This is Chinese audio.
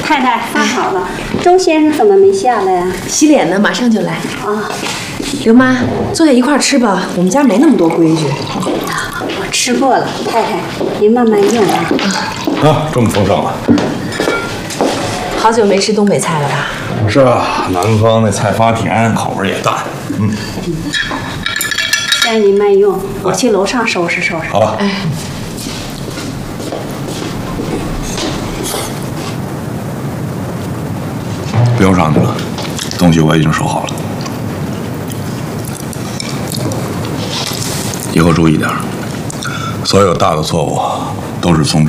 太太，饭好了。周先生怎么没下来啊？ 洗脸呢，马上就来。 啊， 刘妈，坐下一块儿吃吧。我们家没那么多规矩。 我吃过了，太太，您慢慢用啊。 啊，这么丰盛啊！ 好久没吃东北菜了吧？ 是啊，南方那菜发甜，口味也淡。 先生您慢用，我去楼上收拾收拾。 好吧。 哎， 不用上去了，东西我已经收好了。以后注意点，所有大的错误都是从